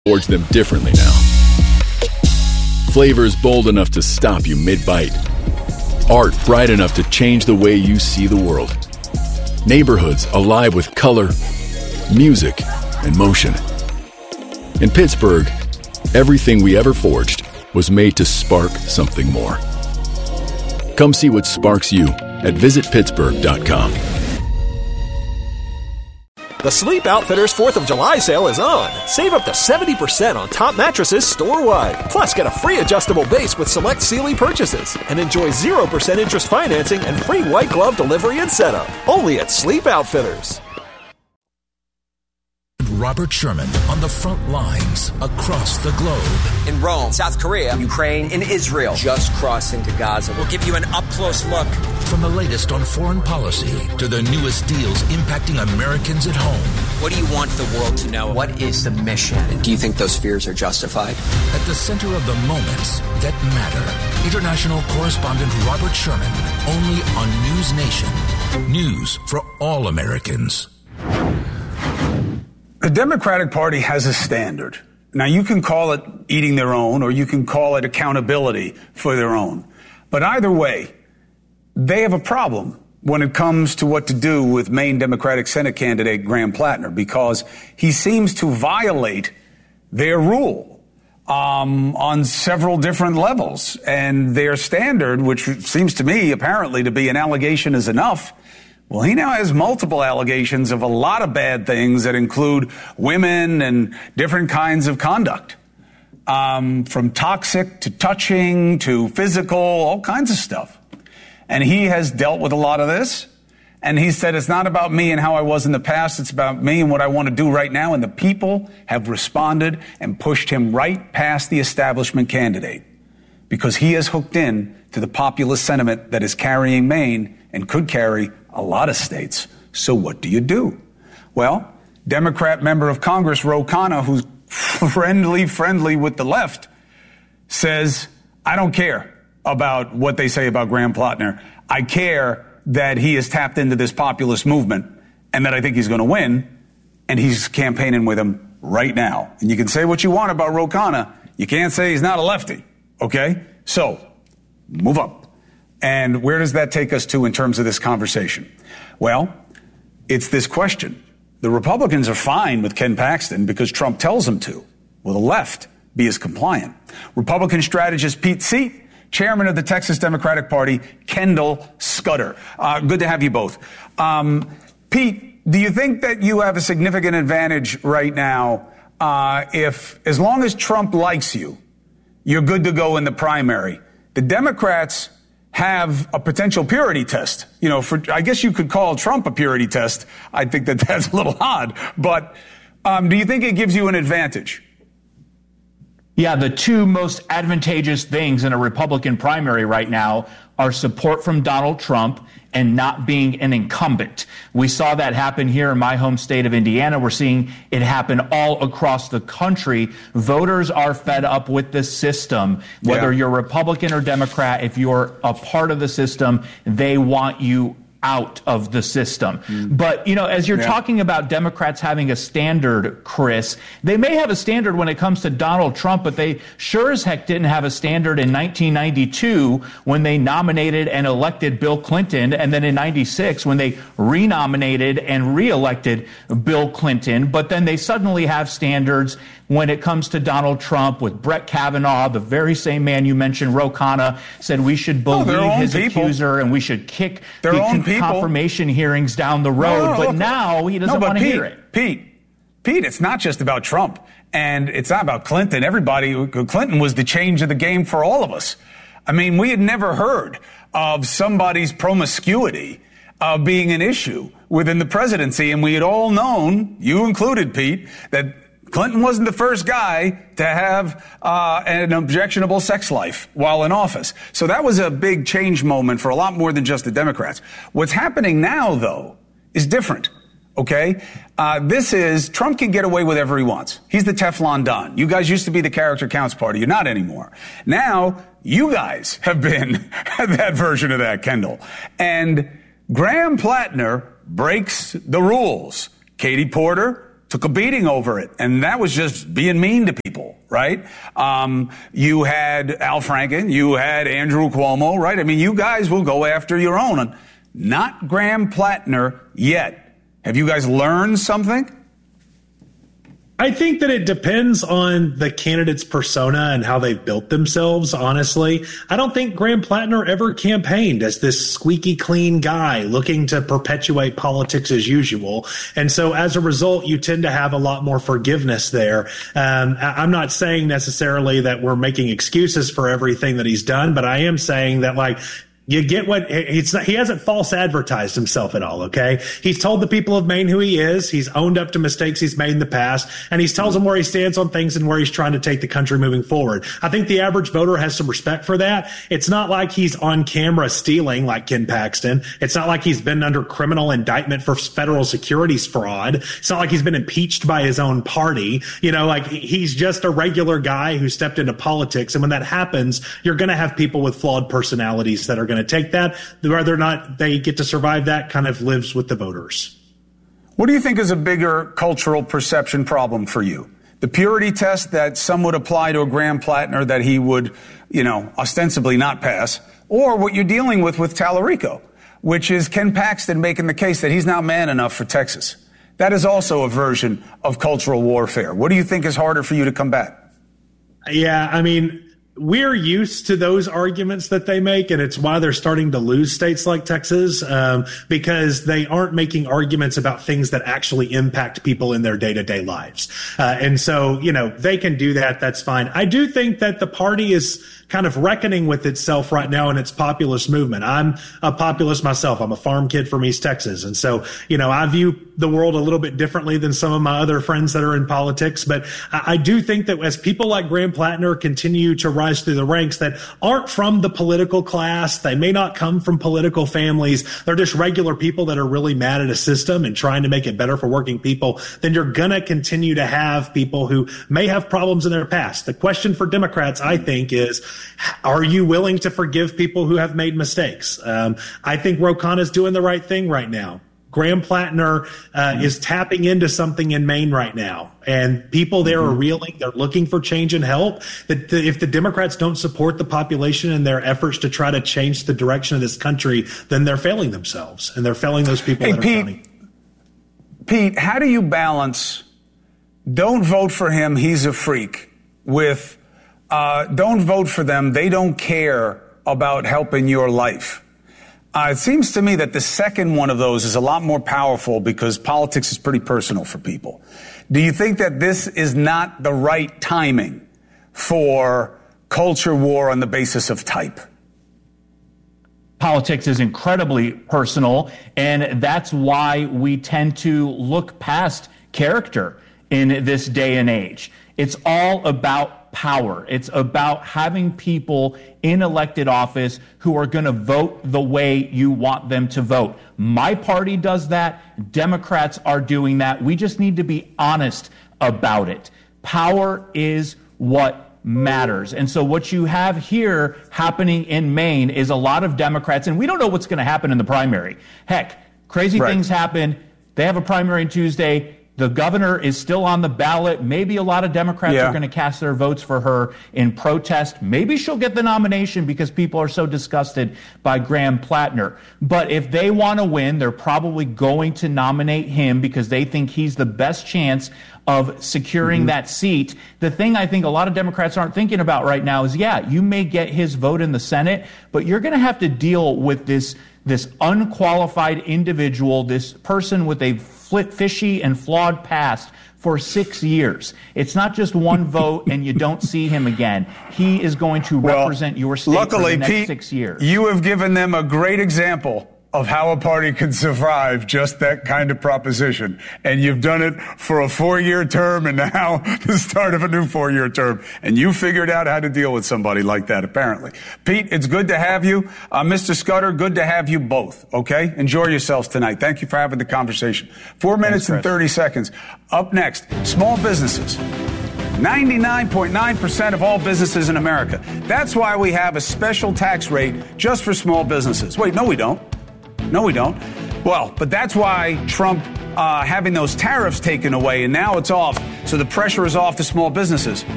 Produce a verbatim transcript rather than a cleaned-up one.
Forge them differently now. Flavors bold enough to stop you mid-bite. Art bright enough to change the way you see the world. Neighborhoods alive with color, music, and motion. In Pittsburgh, everything we ever forged was made to spark something more. Come see what sparks you at visit pittsburgh dot com. The Sleep Outfitters fourth of July sale is on. Save up to seventy percent on top mattresses store-wide. Plus, get a free adjustable base with select Sealy purchases. And enjoy zero percent interest financing and free white glove delivery and setup. Only at Sleep Outfitters. Robert Sherman on the front lines across the globe. In Rome, South Korea, Ukraine, and Israel. Just crossing to Gaza. We'll give you an up-close look. From the latest on foreign policy to the newest deals impacting Americans at home. What do you want the world to know? What is the mission? And do you think those fears are justified? At the center of the moments that matter. International correspondent Robert Sherman, only on News Nation. News for all Americans. The Democratic Party has a standard. Now, you can call it eating their own, or you can call it accountability for their own. But either way, they have a problem when it comes to what to do with Maine Democratic Senate candidate Graham Plattner, because he seems to violate their rule um, on several different levels. And their standard, which seems to me apparently to be an allegation is enough, well, he now has multiple allegations of a lot of bad things that include women and different kinds of conduct, um, from toxic to touching to physical, all kinds of stuff. And he has dealt with a lot of this. And he said, it's not about me and how I was in the past. It's about me and what I want to do right now. And the people have responded and pushed him right past the establishment candidate because he is hooked in to the populist sentiment that is carrying Maine and could carry a lot of states. So what do you do? Well, Democrat member of Congress, Ro Khanna, who's friendly, friendly with the left, says, I don't care about what they say about Graham Plattner. I care that he has tapped into this populist movement and that I think he's going to win. And he's campaigning with him right now. And you can say what you want about Ro Khanna. You can't say he's not a lefty. Okay? So move up. And where does that take us to in terms of this conversation? Well, it's this question. The Republicans are fine with Ken Paxton because Trump tells them to. Will the left be as compliant? Republican strategist Pete Seat, chairman of the Texas Democratic Party, Kendall Scudder. Uh, good to have you both. Um, Pete, do you think that you have a significant advantage right now uh, if, as long as Trump likes you, you're good to go in the primary? The Democrats have a potential purity test. You know, for, I guess you could call Trump a purity test. I think that that's a little odd. But um, do you think it gives you an advantage? Yeah, the two most advantageous things in a Republican primary right now are support from Donald Trump and not being an incumbent. We saw that happen here in my home state of Indiana. We're seeing it happen all across the country. Voters are fed up with the system. Whether yeah. you're Republican or Democrat, if you're a part of the system, they want you out of the system. Mm. But, you know, as you're yeah. talking about Democrats having a standard, Chris, they may have a standard when it comes to Donald Trump, but they sure as heck didn't have a standard in nineteen ninety-two when they nominated and elected Bill Clinton, and then in ninety-six when they renominated and reelected Bill Clinton. But then they suddenly have standards when it comes to Donald Trump with Brett Kavanaugh, the very same man you mentioned, Ro Khanna, said we should believe oh, his people. accuser and we should kick their the own con- confirmation hearings down the road. No, no, but now he doesn't no, want to hear it. Pete, Pete, it's not just about Trump and it's not about Clinton. Everybody, Clinton was the change of the game for all of us. I mean, we had never heard of somebody's promiscuity uh, being an issue within the presidency. And we had all known, you included, Pete, that Clinton wasn't the first guy to have uh, an objectionable sex life while in office. So that was a big change moment for a lot more than just the Democrats. What's happening now, though, is different. Okay? Uh, this is, Trump can get away with whatever he wants. He's the Teflon Don. You guys used to be the character counts party. You're not anymore. Now, you guys have been that version of that, Kendall. And Graham Plattner breaks the rules. Katie Porter took a beating over it, and that was just being mean to people, right? Um, you had Al Franken, you had Andrew Cuomo, right? I mean, you guys will go after your own. And not Graham Plattner yet. Have you guys learned something? I think that it depends on the candidate's persona and how they've built themselves, honestly. I don't think Graham Plattner ever campaigned as this squeaky clean guy looking to perpetuate politics as usual. And so as a result, you tend to have a lot more forgiveness there. Um, I'm not saying necessarily that we're making excuses for everything that he's done, but I am saying that, like, you get what it's not, he hasn't false advertised himself at all. OK, he's told the people of Maine who he is. He's owned up to mistakes he's made in the past, and he's tells them where he stands on things and where he's trying to take the country moving forward. I think the average voter has some respect for that. It's not like he's on camera stealing like Ken Paxton. It's not like he's been under criminal indictment for federal securities fraud. It's not like he's been impeached by his own party. You know, like, he's just a regular guy who stepped into politics. And when that happens, you're going to have people with flawed personalities that are going to take that. Whether or not they get to survive that kind of lives with the voters. What do you think is a bigger cultural perception problem for you? The purity test that some would apply to a Graham Plattner that he would, you know, ostensibly not pass, or what you're dealing with with Tallarico, which is Ken Paxton making the case that he's not man enough for Texas. That is also a version of cultural warfare. What do you think is harder for you to combat? Yeah, I mean, we're used to those arguments that they make, and it's why they're starting to lose states like Texas, um, because they aren't making arguments about things that actually impact people in their day-to-day lives. Uh, and so, you know, they can do that. That's fine. I do think that the party is kind of reckoning with itself right now in its populist movement. I'm a populist myself. I'm a farm kid from East Texas. And so, you know, I view the world a little bit differently than some of my other friends that are in politics. But I, I do think that as people like Graham Plattner continue to rise through the ranks that aren't from the political class, they may not come from political families, they're just regular people that are really mad at a system and trying to make it better for working people, then you're going to continue to have people who may have problems in their past. The question for Democrats, I think, is, are you willing to forgive people who have made mistakes? Um, I think Ro Khanna's doing the right thing right now. Graham Plattner uh, is tapping into something in Maine right now, and people there are reeling. They're looking for change and help. That the, if the Democrats don't support the population in their efforts to try to change the direction of this country, then they're failing themselves, and they're failing those people hey, that are Pete, counting. Pete, how do you balance don't vote for him, he's a freak, with uh, don't vote for them, they don't care about helping your life? Uh, it seems to me that the second one of those is a lot more powerful because politics is pretty personal for people. Do you think that this is not the right timing for culture war on the basis of type? Politics is incredibly personal, and that's why we tend to look past character in this day and age. It's all about power. It's about having people in elected office who are going to vote the way you want them to vote. My party does that. Democrats are doing that. We just need to be honest about it. Power is what matters. And so what you have here happening in Maine is a lot of Democrats, and we don't know what's going to happen in the primary. Heck, crazy right. things happen. They have a primary on Tuesday. The governor is still on the ballot. Maybe a lot of Democrats yeah. are going to cast their votes for her in protest. Maybe she'll get the nomination because people are so disgusted by Graham Plattner. But if they want to win, they're probably going to nominate him because they think he's the best chance of securing mm-hmm. that seat. The thing I think a lot of Democrats aren't thinking about right now is, yeah, you may get his vote in the Senate, but you're going to have to deal with this, this unqualified individual, this person with a fishy and flawed past for six years. It's not just one vote and you don't see him again. He is going to well, represent your state luckily, for the next Pete, six years. You have given them a great example of how a party can survive just that kind of proposition. And you've done it for a four-year term and now the start of a new four-year term. And you figured out how to deal with somebody like that, apparently. Pete, it's good to have you. Uh, Mister Scudder, good to have you both, okay? Enjoy yourselves tonight. Thank you for having the conversation. Four minutes Thanks, and thirty seconds. Up next, small businesses. ninety-nine point nine percent of all businesses in America. That's why we have a special tax rate just for small businesses. Wait, no, we don't. No, we don't. Well, but that's why Trump uh, having those tariffs taken away, and now it's off. So the pressure is off the small businesses.